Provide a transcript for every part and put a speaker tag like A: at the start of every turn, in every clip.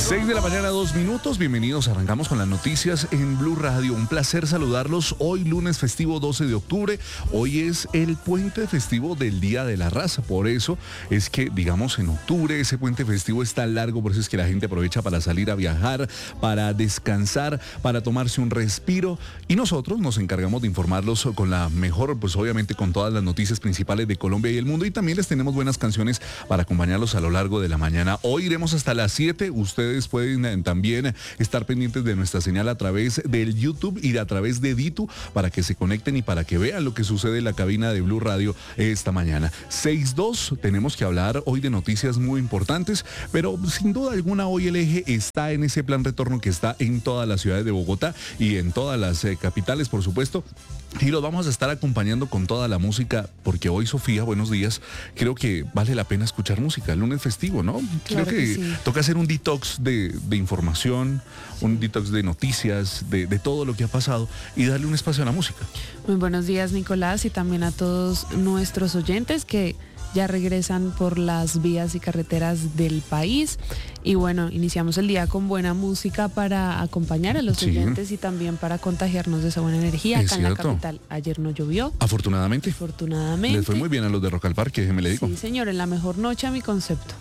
A: 6 de la mañana, 2 minutos. Bienvenidos. Arrancamos con las noticias en Blue Radio. Un placer saludarlos. Hoy lunes festivo 12 de octubre. Hoy es el puente festivo del Día de la Raza. Por eso es que, digamos, en octubre ese puente festivo es tan largo. Por eso es que la gente aprovecha para salir a viajar, para descansar, para tomarse un respiro. Y nosotros nos encargamos de informarlos con la mejor, pues obviamente con todas las noticias principales de Colombia y el mundo. Y también les tenemos buenas canciones para acompañarlos a lo largo de la mañana. Hoy iremos hasta las 7. Ustedes pueden también estar pendientes de nuestra señal a través del YouTube y a través de Ditu para que se conecten y para que vean lo que sucede en la cabina de Blue Radio esta mañana. 6:02, tenemos que hablar hoy de noticias muy importantes, pero sin duda alguna hoy el eje está en ese plan retorno que está en todas las ciudades de Bogotá y en todas las capitales, por supuesto. Y los vamos a estar acompañando con toda la música, porque hoy, Sofía, buenos días, creo que vale la pena escuchar música, el lunes festivo, ¿no?
B: Claro
A: creo que
B: sí.
A: Toca hacer un detox de información, un detox de noticias, de todo lo que ha pasado y darle un espacio a la música.
B: Muy buenos días, Nicolás, y también a todos nuestros oyentes que ya regresan por las vías y carreteras del país. Y bueno, iniciamos el día con buena música para acompañar a los oyentes y también para contagiarnos de esa buena energía.
A: Es
B: acá en la
A: cierto.
B: capital ayer no llovió.
A: Afortunadamente.
B: Afortunadamente.
A: Les fue muy bien a los de Rock al Parque, déjeme le digo.
B: Sí, señor, en la mejor noche a mi concepto.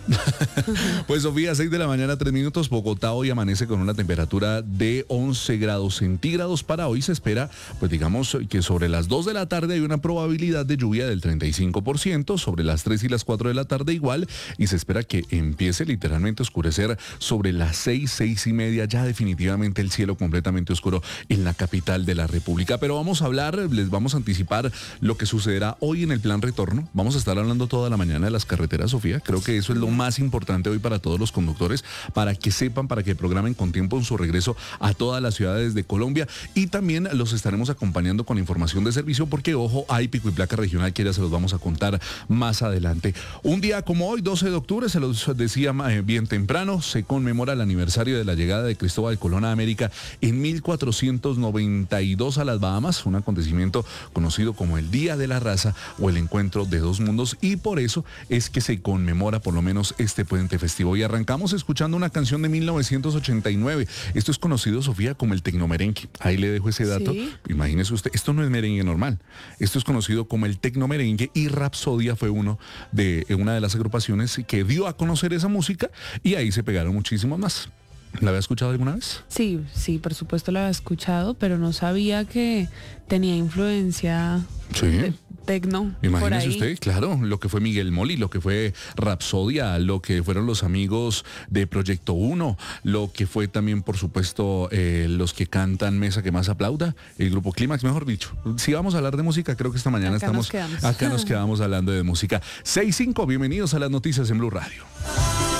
A: Pues Sofía, 6 de la mañana, 3 minutos. Bogotá hoy amanece con una temperatura de 11 grados centígrados. Para hoy se espera, pues digamos que sobre las 2 de la tarde hay una probabilidad de lluvia del 35%, sobre las 3 y las 4 de la tarde igual, y se espera que empiece literalmente a oscurecer sobre las 6 y media, ya definitivamente el cielo completamente oscuro en la capital de la República. Pero vamos a hablar, les vamos a anticipar lo que sucederá hoy en el plan retorno. Vamos a estar hablando toda la mañana de las carreteras, Sofía. Creo que eso es lo más importante hoy para todos los conductores, para que sepan, para que programen con tiempo en su regreso a todas las ciudades de Colombia, y también los estaremos acompañando con información de servicio, porque ojo, hay pico y placa regional que ya se los vamos a contar más adelante. Un día como hoy, 12 de octubre, se los decía bien temprano, se conmemora el aniversario de la llegada de Cristóbal Colón a América en 1492 a las Bahamas, un acontecimiento conocido como el Día de la Raza o el Encuentro de Dos Mundos, y por eso es que se conmemora por lo menos este puente festivo. Y arrancamos escuchando una canción de 1989. Esto es conocido, Sofía, como el tecnomerengue. Ahí le dejo ese dato.
B: ¿Sí?
A: Imagínese usted, esto no es merengue normal. Esto es conocido como el tecnomerengue, y Rapsodia fue una de las agrupaciones que dio a conocer esa música, y ahí se pegaron muchísimos más. ¿La había escuchado alguna vez?
B: Sí, por supuesto lo había escuchado, pero no sabía que tenía influencia de tecno.
A: Imagínese usted, claro, lo que fue Miguel Moli, lo que fue Rapsodia, lo que fueron los amigos de Proyecto 1, lo que fue también, por supuesto, los que cantan Mesa que más aplauda, el grupo Clímax, mejor dicho. Si vamos a hablar de música, creo que esta mañana acá nos quedamos hablando de música. 6:05, bienvenidos a las noticias en Blue Radio.